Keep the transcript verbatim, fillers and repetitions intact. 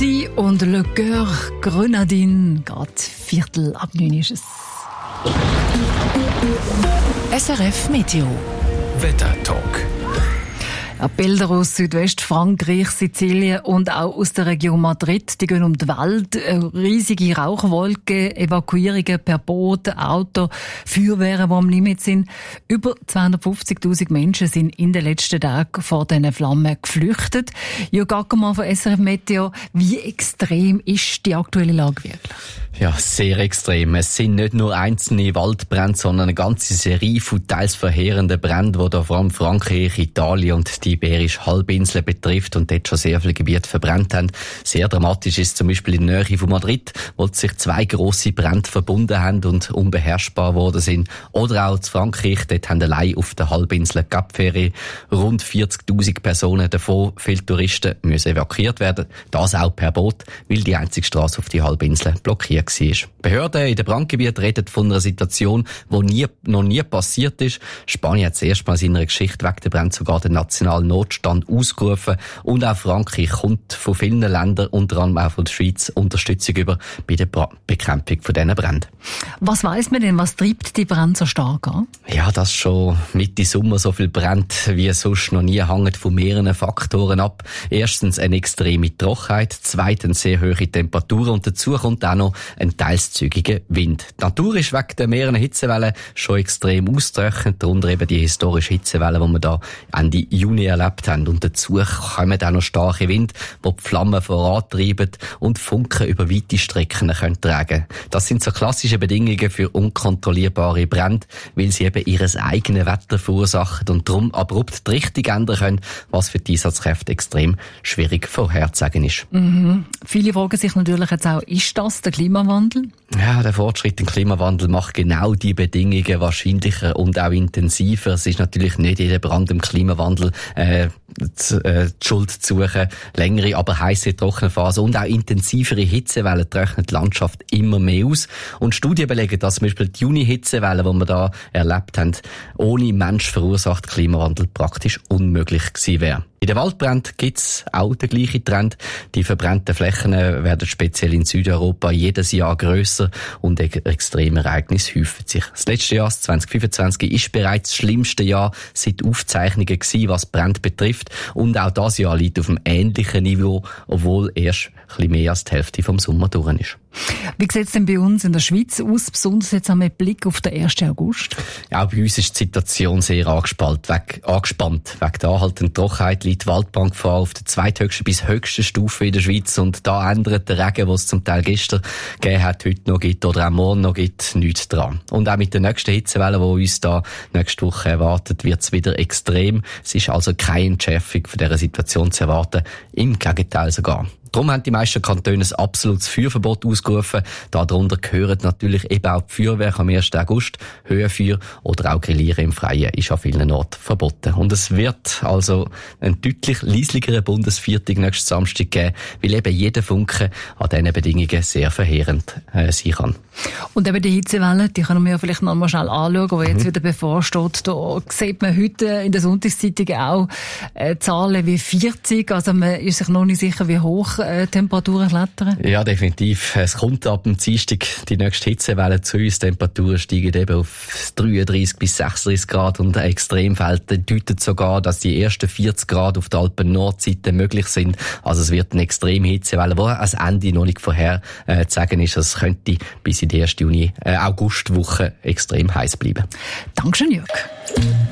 Sie und Le Coeur Grenadine. Gerade Viertel ab neun ist es. S R F Meteo. Wettertalk. Ja, Bilder aus Südwestfrankreich, Sizilien und auch aus der Region Madrid, die gehen um die Welt. Riesige Rauchwolken, Evakuierungen per Boot, Auto, Feuerwehren, die am Limit sind. Über zweihundertfünfzigtausend Menschen sind in den letzten Tagen vor diesen Flammen geflüchtet. Jörg Ackermann von S R F Meteo, wie extrem ist die aktuelle Lage wirklich? Ja, sehr extrem. Es sind nicht nur einzelne Waldbrände, sondern eine ganze Serie von teils verheerenden Bränden, die da vor allem Frankreich, Italien und die Iberische Halbinsel betrifft und dort schon sehr viele Gebiete verbrannt haben. Sehr dramatisch ist zum Beispiel in der Nähe von Madrid, wo sich zwei grosse Brände verbunden haben und unbeherrschbar geworden sind. Oder auch in Frankreich, dort haben allein auf der Halbinsel Cap Ferret rund vierzigtausend Personen, davon viele Touristen, müssen evakuiert werden. Das auch per Boot, weil die einzige Strasse auf die Halbinsel blockiert war. Behörden in den Brandgebieten reden von einer Situation, die nie, noch nie passiert ist. Spanien hat zuerst mal in seiner Geschichte wegen der Brände sogar den nationalen Notstand ausgerufen. Und auch Frankreich kommt von vielen Ländern, unter anderem auch von der Schweiz, Unterstützung über bei der Bra- Bekämpfung von diesen Bränden. Was weiss man denn, was treibt die Brände so stark an? Ja, das schon Mitte Sommer so viel brennt wie sonst noch nie, hängt von mehreren Faktoren ab. Erstens eine extreme Trockenheit, zweitens sehr hohe Temperaturen und dazu kommt auch noch ein teils zügiger Wind. Die Natur ist wegen der mehreren Hitzewellen schon extrem austrocknet, darunter eben die historische Hitzewelle, die wir da Ende Juni erlebt haben. Und dazu kommen auch noch starke Wind, die die Flammen vorantreiben und Funken über weite Strecken können tragen. Das sind so klassische Bedingungen für unkontrollierbare Brände, weil sie eben ihr eigenes Wetter verursachen und darum abrupt die Richtung ändern können, was für die Einsatzkräfte extrem schwierig vorherzusagen ist. Mhm. Viele fragen sich natürlich jetzt auch, ist das der Klimawandel? Ja, der Fortschritt im Klimawandel macht genau die Bedingungen wahrscheinlicher und auch intensiver. Es ist natürlich nicht jeder Brand im Klimawandel äh, die, äh, die Schuld zu suchen. Längere, aber heisse, trockene Phasen und auch intensivere Hitzewellen trocknen die Landschaft immer mehr aus. Und Studien belegen, dass zum Beispiel die Juni-Hitzewellen, die wir da erlebt haben, ohne Mensch verursacht Klimawandel praktisch unmöglich gewesen wäre. In den Waldbränden gibt's auch den gleichen Trend. Die verbrannten Flächen werden speziell in Südeuropa jedes Jahr grösser und extreme Ereignisse häufen sich. Das letzte Jahr, zwanzig fünfundzwanzig, ist bereits das schlimmste Jahr seit Aufzeichnungen gewesen, was Brände betrifft. Und auch das Jahr liegt auf einem ähnlichen Niveau, obwohl erst ein bisschen mehr als die Hälfte vom Sommer durch ist. Wie sieht es denn bei uns in der Schweiz aus, besonders jetzt mit Blick auf den ersten August? Ja, bei uns ist die Situation sehr angespannt. Wegen, angespannt. Wegen der anhaltenden Trockenheit liegt die Waldbrandgefahr auf der zweithöchsten bis höchsten Stufe in der Schweiz und da ändert der Regen, den es zum Teil gestern gegeben hat, heute noch gibt oder auch morgen noch gibt, nichts dran. Und auch mit der nächsten Hitzewelle, die uns da nächste Woche erwartet, wird es wieder extrem. Es ist also keine Entschärfung von dieser Situation zu erwarten, im Gegenteil sogar. Darum haben die meisten Kantone ein absolutes Feuerverbot ausgerufen. Darunter gehören natürlich eben auch die Feuerwerke am ersten August. Höhenfeuer oder auch Grillieren im Freien ist an vielen Orten verboten. Und es wird also einen deutlich leisligeren Bundesviertag nächsten Samstag geben, weil eben jeder Funke an diesen Bedingungen sehr verheerend äh, sein kann. Und eben die Hitzewelle, die können wir ja vielleicht noch mal schnell anschauen, die jetzt mhm. wieder bevorsteht. Da sieht man heute in der Sonntagszeitung auch äh, Zahlen wie vierzig. Also man ist sich noch nicht sicher, wie hoch äh, Temperaturen klettern. Ja, definitiv. Es kommt ab dem Dienstag die nächste Hitzewelle zu uns. Die Temperaturen steigen eben auf dreiunddreissig bis sechsunddreissig Grad und Extremfälle deuten sogar, dass die ersten vierzig Grad auf der Alpen-Nordseite möglich sind. Also es wird eine extreme Hitzewelle, die als Ende noch nicht vorher äh, zu sagen ist. Es könnte bis in die erste Juni, äh, Augustwoche extrem heiß bleiben. Dankeschön, Jörg.